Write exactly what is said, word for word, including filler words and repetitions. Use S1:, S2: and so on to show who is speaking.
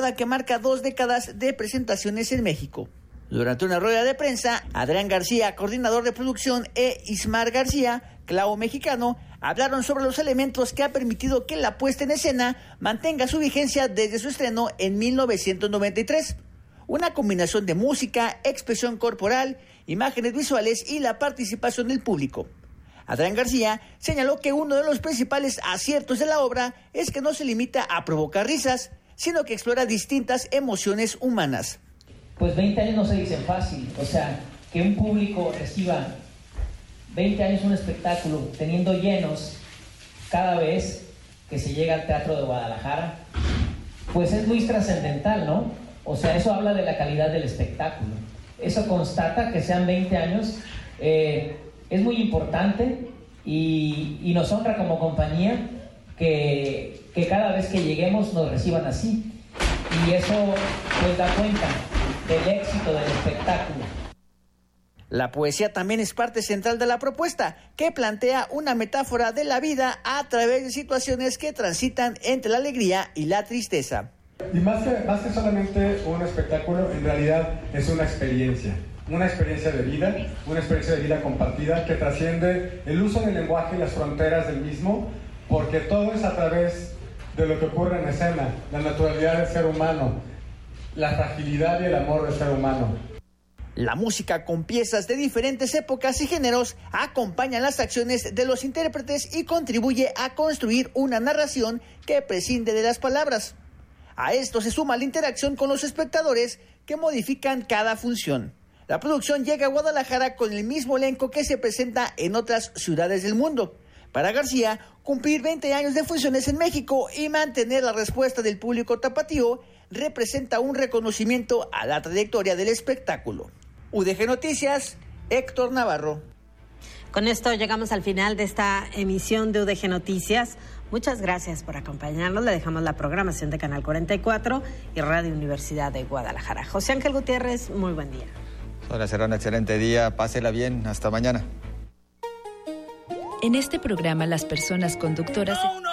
S1: temporada que marca dos décadas de presentaciones en México. Durante una rueda de prensa, Adrián García, coordinador de producción, e Ismar García, clavo mexicano, hablaron sobre los elementos que ha permitido que la puesta en escena mantenga su vigencia desde su estreno en mil novecientos noventa y tres. Una combinación de música, expresión corporal, imágenes visuales y la participación del público. Adrián García señaló que uno de los principales aciertos de la obra es que no se limita a provocar risas, sino que explora distintas emociones humanas.
S2: Pues veinte años no se dicen fácil, o sea, que un público reciba veinte años un espectáculo teniendo llenos cada vez que se llega al Teatro de Guadalajara, pues es muy trascendental, ¿no? O sea, eso habla de la calidad del espectáculo. Eso constata que sean veinte años, eh, es muy importante y, y nos honra como compañía que, que cada vez que lleguemos nos reciban así. Y eso pues da cuenta del éxito del espectáculo.
S1: La poesía también es parte central de la propuesta, que plantea una metáfora de la vida a través de situaciones que transitan entre la alegría y la tristeza.
S3: Y más que, más que solamente un espectáculo, en realidad es una experiencia, una experiencia de vida, una experiencia de vida compartida que trasciende el uso del lenguaje y las fronteras del mismo, porque todo es a través de lo que ocurre en escena, la naturalidad del ser humano, la fragilidad y el amor del ser humano.
S1: La música con piezas de diferentes épocas y géneros acompaña las acciones de los intérpretes y contribuye a construir una narración que prescinde de las palabras. A esto se suma la interacción con los espectadores que modifican cada función. La producción llega a Guadalajara con el mismo elenco que se presenta en otras ciudades del mundo. Para García, cumplir veinte años de funciones en México y mantener la respuesta del público tapatío representa un reconocimiento a la trayectoria del espectáculo. U D G Noticias, Héctor Navarro.
S4: Con esto llegamos al final de esta emisión de U D G Noticias. Muchas gracias por acompañarnos. Le dejamos la programación de Canal cuarenta y cuatro y Radio Universidad de Guadalajara. José Ángel Gutiérrez, muy buen día.
S5: Hola, será un excelente día. Pásela bien. Hasta mañana.
S6: En este programa, las personas conductoras...